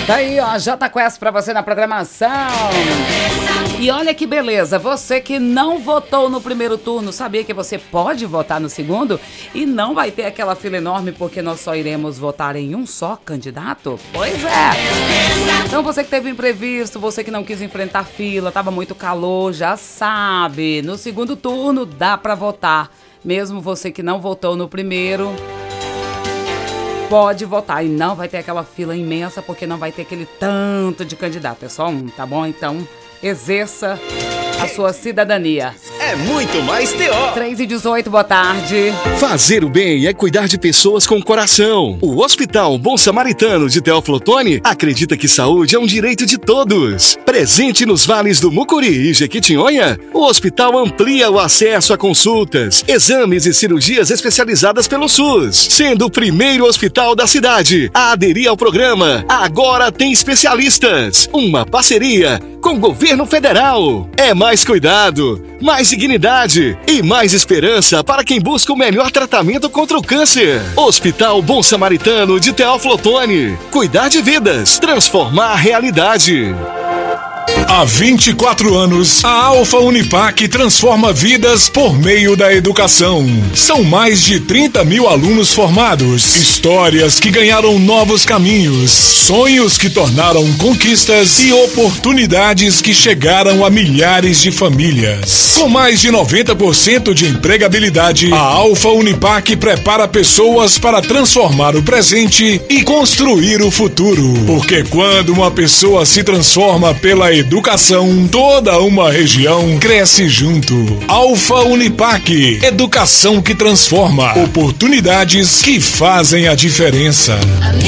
Tá aí, ó, Jota Quest pra você na programação. E olha que beleza, você que não votou no primeiro turno, sabia que você pode votar no segundo? E não vai ter aquela fila enorme porque nós só iremos votar em um só candidato? Pois é. Então você que teve imprevisto, você que não quis enfrentar fila, tava muito calor, já sabe. No segundo turno dá pra votar. Mesmo você que não votou no primeiro, pode votar e não vai ter aquela fila imensa porque não vai ter aquele tanto de candidato. É só um, tá bom? Então, exerça a sua cidadania. É muito mais T.O. 3h18, boa tarde. Fazer o bem é cuidar de pessoas com coração. O Hospital Bom Samaritano de Teófilo Otoni acredita que saúde é um direito de todos. Presente nos vales do Mucuri e Jequitinhonha, o hospital amplia o acesso a consultas, exames e cirurgias especializadas pelo SUS, sendo o primeiro hospital da cidade a aderir ao programa Agora Tem Especialistas, uma parceria com o governo federal. É mais cuidado, mais dignidade e mais esperança para quem busca o melhor tratamento contra o câncer. Hospital Bom Samaritano de Teófilo Otoni. Cuidar de vidas, transformar a realidade. Há 24 anos, a Alfa Unipac transforma vidas por meio da educação. São mais de 30 mil alunos formados, histórias que ganharam novos caminhos, sonhos que tornaram conquistas e oportunidades que chegaram a milhares de famílias. Com mais de 90% de empregabilidade, a Alfa Unipac prepara pessoas para transformar o presente e construir o futuro. Porque quando uma pessoa se transforma pela educação, toda uma região cresce junto. Alfa Unipac, educação que transforma, oportunidades que fazem a diferença.